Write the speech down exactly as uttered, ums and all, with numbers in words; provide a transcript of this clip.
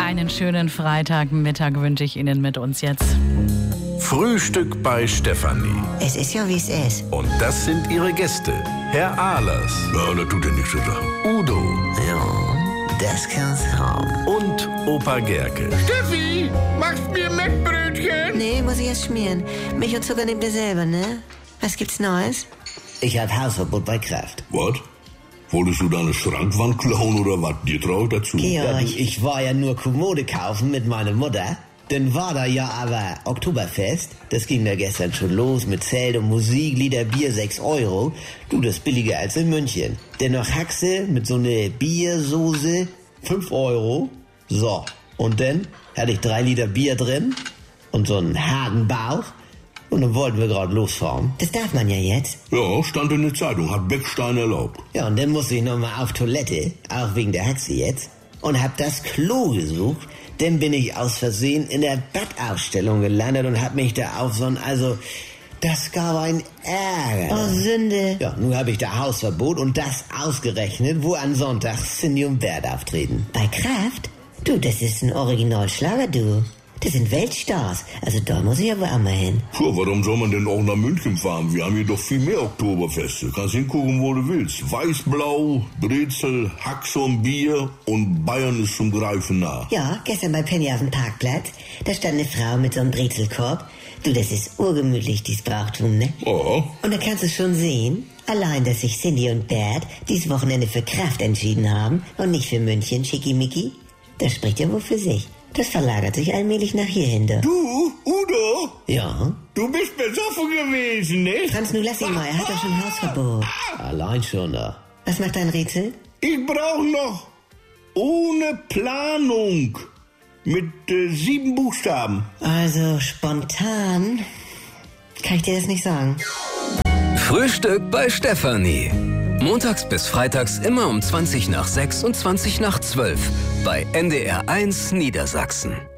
Einen schönen Freitagmittag wünsche ich Ihnen mit uns jetzt. Frühstück bei Stefanie. Es ist ja, wie es ist. Und das sind ihre Gäste. Herr Ahlers. Ja, das tut ja nichts zu sagen. Udo. Ja, das kann's haben. Und Opa Gerke. Steffi, machst mir Mettbrötchen? Nee, muss ich erst schmieren. Milch und Zucker nehmt ihr selber, ne? Was gibt's Neues? Ich hab Hausverbot bei Kraft. Was? Wolltest du deine Schrankwand klauen oder was? Dir traut dazu? Ja, Georg. du, ich war ja nur Kommode kaufen mit meiner Mutter. Dann war da ja aber Oktoberfest. Das ging da gestern schon los mit Zelt und Musik, Liter Bier sechs Euro. Du, das ist billiger als in München. Dennoch Haxe mit so ne Biersoße fünf Euro. So, und dann hatte ich drei Liter Bier drin und so einen harten Bauch. Und dann wollten wir gerade losfahren. Das darf man ja jetzt. Ja, stand in der Zeitung, hat Beckstein erlaubt. Ja, und dann musste ich nochmal auf Toilette, auch wegen der Haxe jetzt, und hab das Klo gesucht. Dann bin ich aus Versehen in der Badausstellung gelandet und hab mich da auf so ein, also, das gab ein Ärger. Oh, Sünde. Ja, nun habe ich da Hausverbot und das ausgerechnet, wo an Sonntag Cindy und Bert auftreten. Bei Kraft? Du, das ist ein Originalschlager, du. Das sind Weltstars. Also da muss ich ja wohl auch mal hin. Puh, warum soll man denn auch nach München fahren? Wir haben hier doch viel mehr Oktoberfeste. Kannst hingucken, wo du willst. Weißblau, Brezel, Haxe und Bier und Bayern ist zum Greifen nah. Ja, gestern bei Penny auf dem Parkplatz. Da stand eine Frau mit so einem Brezelkorb. Du, das ist urgemütlich, dieses Brauchtum, ne? Ja. Und da kannst du schon sehen, allein, dass sich Cindy und Bert dieses Wochenende für Kraft entschieden haben und nicht für München, schickimicki, das spricht ja wohl für sich. Das verlagert sich allmählich nach hierhin, du. Du, Udo, Ja? du bist besoffen gewesen, ne? Franz, nun lass ihn mal, er hat doch schon Hausverbot. Allein schon da. Was macht dein Rätsel? Ich brauch noch ohne Planung mit äh, sieben Buchstaben. Also, spontan kann ich dir das nicht sagen. Frühstück bei Stefanie. Montags bis freitags immer um zwanzig nach sechs und zwanzig nach zwölf bei N D R eins Niedersachsen.